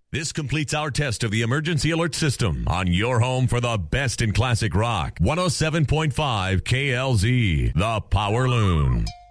This completes our test of the emergency alert system on your home for the best in classic rock. 107.5 KLZ, the Power Loon.